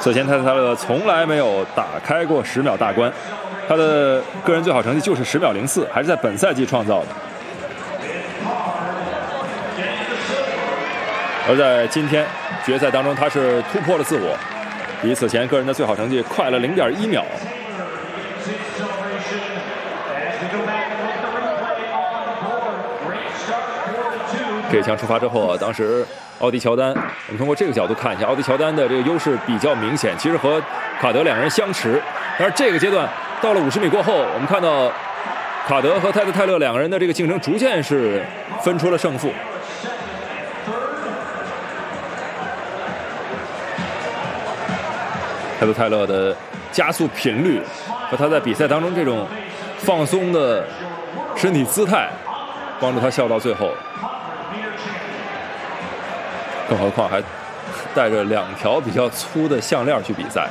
此前泰勒从来没有打开过10秒大关，他的个人最好成绩就是10秒04，还是在本赛季创造的。而在今天决赛当中，他是突破了自我，比此前个人的最好成绩快了0.1秒。这一枪出发之后啊，当时奥迪乔丹，我们通过这个角度看一下，奥迪乔丹的这个优势比较明显，其实和卡德两人相持。但是这个阶段到了50米过后，我们看到卡德和泰勒两个人的这个竞争逐渐是分出了胜负。泰勒的加速频率和他在比赛当中这种放松的身体姿态，帮助他笑到最后。更何况还带着2条比较粗的项链去比赛。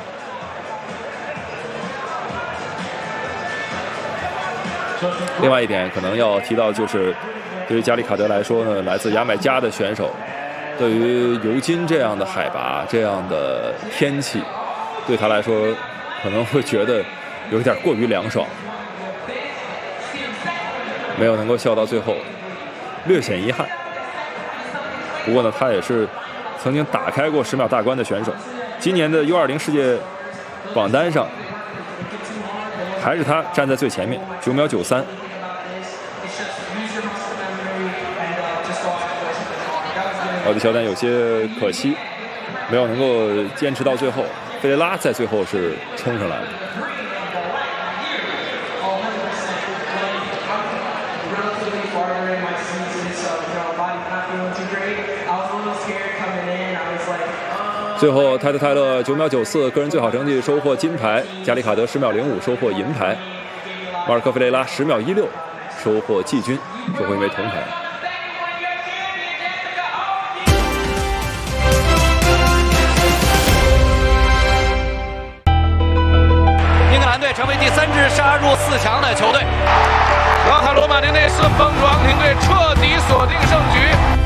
另外一点可能要提到，就是对于加里卡德来说呢，来自牙买加的选手，对于尤金这样的海拔、这样的天气，对他来说可能会觉得有点过于凉爽，没有能够笑到最后，略显遗憾。不过呢，他也是曾经打开过10秒大关的选手，今年的U20世界榜单上还是他站在最前面，9秒93。奥迪乔丹有些可惜，没有能够坚持到最后。费雷拉在最后是冲上来了。最后泰勒9秒94个人最好成绩收获金牌，加里卡德10秒05收获银牌，马尔科费雷拉10秒16收获季军，收获一枚铜牌。 英格兰队成为第3支杀入4强的球队，老塔罗马的内斯崩撞艇队彻底锁定胜局。